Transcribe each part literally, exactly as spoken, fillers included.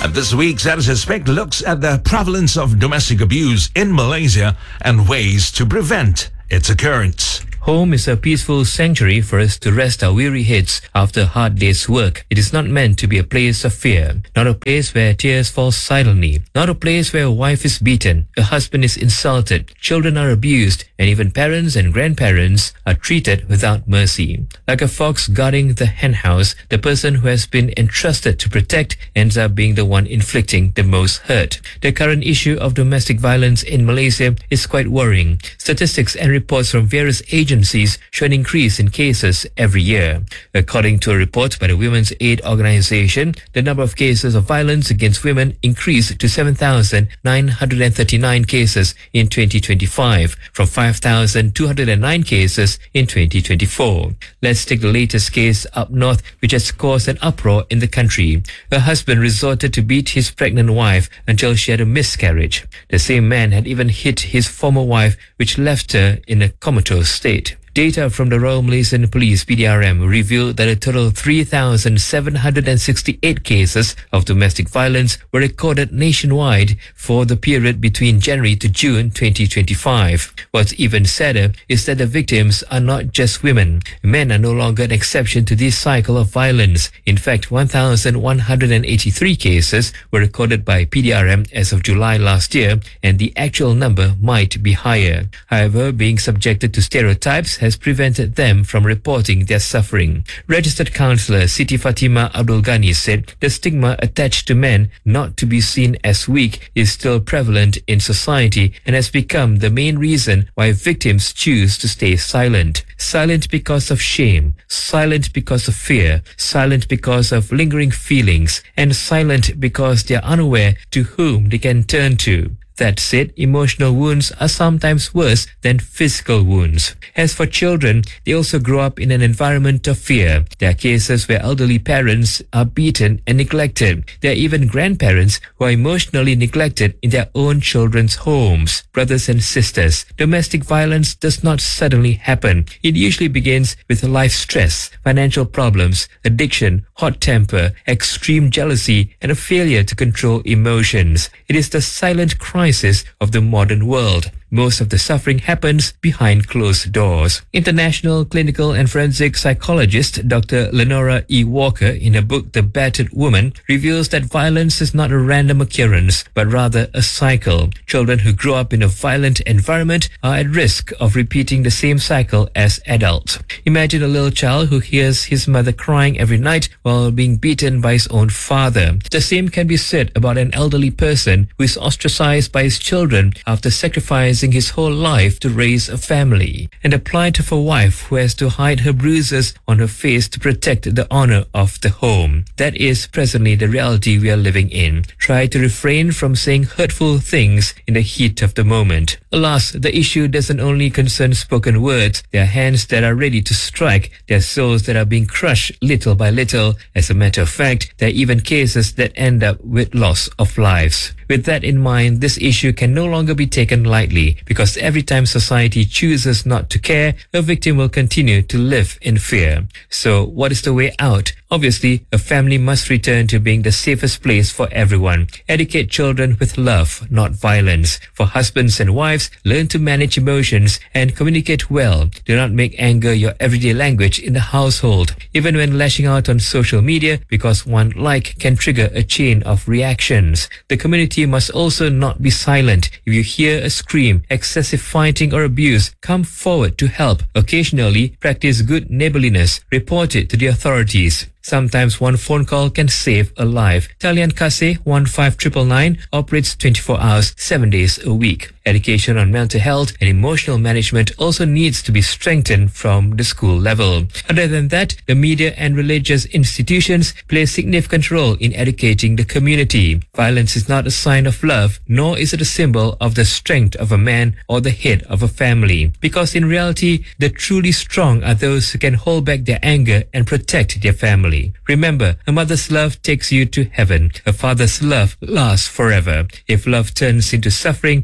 And this week's Status Aspect looks at the prevalence of domestic abuse in Malaysia and ways to prevent its occurrence. Home is a peaceful sanctuary for us to rest our weary heads after a hard day's work. It is not meant to be a place of fear, not a place where tears fall silently, not a place where a wife is beaten, a husband is insulted, children are abused, and even parents and grandparents are treated without mercy. Like a fox guarding the henhouse, the person who has been entrusted to protect ends up being the one inflicting the most hurt. The current issue of domestic violence in Malaysia is quite worrying. Statistics and reports from various agencies agencies show an increase in cases every year. According to a report by the Women's Aid Organization, the number of cases of violence against women increased to seven thousand nine hundred thirty-nine cases in twenty twenty-five, from five thousand two hundred nine cases in twenty twenty-four. Let's take the latest case up north, which has caused an uproar in the country. A husband resorted to beat his pregnant wife until she had a miscarriage. The same man had even hit his former wife, which left her in a comatose state. Data from the Royal Malaysian Police P D R M revealed that a total of three thousand seven hundred sixty-eight cases of domestic violence were recorded nationwide for the period between January to June twenty twenty-five. What's even sadder is that the victims are not just women. Men are no longer an exception to this cycle of violence. In fact, one thousand one hundred eighty-three cases were recorded by P D R M as of July last year, and the actual number might be higher. However, being subjected to stereotypes has prevented them from reporting their suffering. Registered counsellor Siti Fatima Abdul Ghani said the stigma attached to men not to be seen as weak is still prevalent in society and has become the main reason why victims choose to stay silent. Silent because of shame, silent because of fear, silent because of lingering feelings, and silent because they are unaware to whom they can turn to. That said, emotional wounds are sometimes worse than physical wounds. As for children, they also grow up in an environment of fear. There are cases where elderly parents are beaten and neglected. There are even grandparents who are emotionally neglected in their own children's homes. Brothers and sisters, domestic violence does not suddenly happen. It usually begins with life stress, financial problems, addiction, hot temper, extreme jealousy, and a failure to control emotions. It is the silent crisis of the modern world. Most of the suffering happens behind closed doors. International clinical and forensic psychologist Doctor Lenora E. Walker, in her book The Battered Woman, reveals that violence is not a random occurrence, but rather a cycle. Children who grow up in a violent environment are at risk of repeating the same cycle as adults. Imagine a little child who hears his mother crying every night while being beaten by his own father. The same can be said about an elderly person who is ostracized by his children after sacrificing his whole life to raise a family, and the plight of a wife who has to hide her bruises on her face to protect the honor of the home. That is presently the reality we are living in. Try to refrain from saying hurtful things in the heat of the moment. Alas, the issue doesn't only concern spoken words. There are hands that are ready to strike. There are souls that are being crushed little by little. As a matter of fact, there are even cases that end up with loss of lives. With that in mind, this issue can no longer be taken lightly, because every time society chooses not to care, a victim will continue to live in fear. So, what is the way out? Obviously, a family must return to being the safest place for everyone. Educate children with love, not violence. For husbands and wives, learn to manage emotions and communicate well. Do not make anger your everyday language in the household. Even when lashing out on social media, because one like can trigger a chain of reactions. The community must also not be silent. If you hear a scream, excessive fighting or abuse, come forward to help. Occasionally, practice good neighborliness. Report it to the authorities. Sometimes one phone call can save a life. Talian Kasih one five nine nine nine operates twenty-four hours, seven days a week. Education on mental health and emotional management also needs to be strengthened from the school level. Other than that, the media and religious institutions play a significant role in educating the community. Violence is not a sign of love, nor is it a symbol of the strength of a man or the head of a family. Because in reality, the truly strong are those who can hold back their anger and protect their family. Remember, a mother's love takes you to heaven. A father's love lasts forever. If love turns into suffering, a family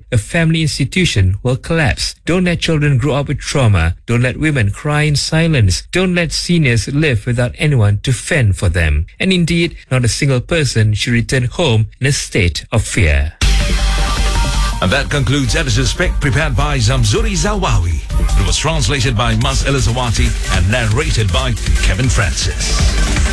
family institution will collapse. Don't let children grow up with trauma. Don't let women cry in silence. Don't let seniors live without anyone to fend for them. And indeed, not a single person should return home in a state of fear. And that concludes Editor's Pick, prepared by Zamzuri Zawawi. It was translated by Maz Elizawati and narrated by Kevin Francis.